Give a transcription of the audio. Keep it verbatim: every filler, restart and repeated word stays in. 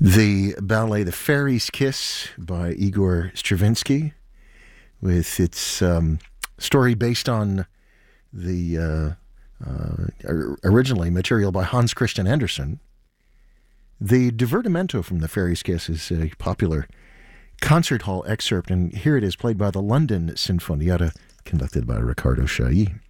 The ballet The Fairy's Kiss by Igor Stravinsky, with its um, story based on the uh, uh, originally material by Hans Christian Andersen. The divertimento from The Fairy's Kiss is a popular concert hall excerpt, and here it is played by the London Sinfonietta, conducted by Riccardo Chailly.